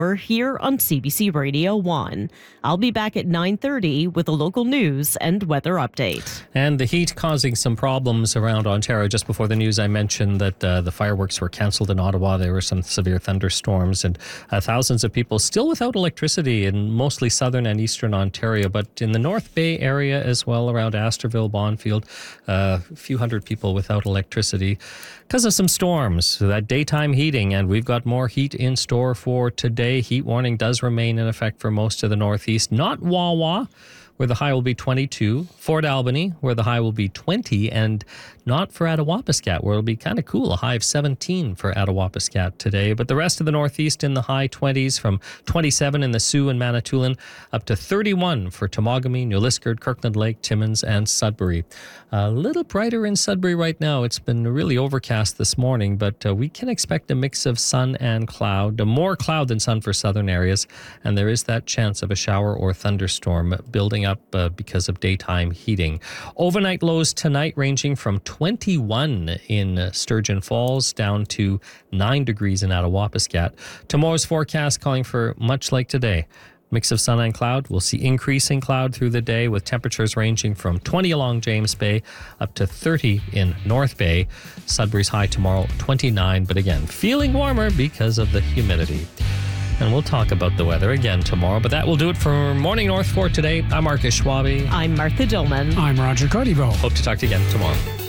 We're here on CBC Radio 1. I'll be back at 9:30 with a local news and weather update. And the heat causing some problems around Ontario. Just before the news, I mentioned that the fireworks were cancelled in Ottawa. There were some severe thunderstorms and thousands of people still without electricity in mostly southern and eastern Ontario. But in the North Bay area as well, around Astorville, Bonfield, a few hundred people without electricity because of some storms, that daytime heating. And we've got more heat in store for today. Heat warning does remain in effect for most of the Northeast. Not Wawa, where the high will be 22, Fort Albany, where the high will be 20, and not for Attawapiskat, where it'll be kind of cool, a high of 17 for Attawapiskat today. But the rest of the Northeast in the high 20s, from 27 in the Sioux and Manitoulin, up to 31 for Temagami, New Liskeard, Kirkland Lake, Timmins, and Sudbury. A little brighter in Sudbury right now. It's been really overcast this morning, but we can expect a mix of sun and cloud, more cloud than sun for southern areas, and there is that chance of a shower or thunderstorm building up because of daytime heating. Overnight lows tonight ranging from 21 in Sturgeon Falls down to 9 degrees in Attawapiskat. Tomorrow's forecast calling for much like today. Mix of sun and cloud. We'll see increasing cloud through the day with temperatures ranging from 20 along James Bay up to 30 in North Bay. Sudbury's high tomorrow, 29, but again, feeling warmer because of the humidity. And we'll talk about the weather again tomorrow, but that will do it for Morning North for today. I'm Marcus Schwabe. I'm Martha Dillman. I'm Roger Codivo. Hope to talk to you again tomorrow.